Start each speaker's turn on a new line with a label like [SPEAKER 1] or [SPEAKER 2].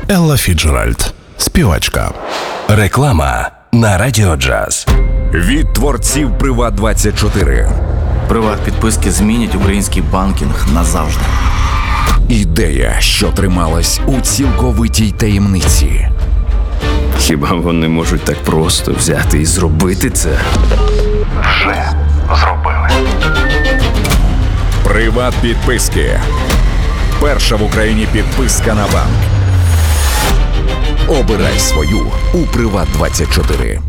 [SPEAKER 1] Елла Фіцджеральд, співачка.
[SPEAKER 2] Реклама на Радіо Джаз.
[SPEAKER 3] Від творців Приват24.
[SPEAKER 4] Приват-підписки змінять український банкінг назавжди.
[SPEAKER 3] Ідея, що трималась у цілковитій таємниці.
[SPEAKER 5] Хіба вони можуть так просто взяти і зробити це?
[SPEAKER 6] Вже зробили.
[SPEAKER 3] Приват-підписки. Перша в Україні підписка на банк. Обирай свою у Приват24.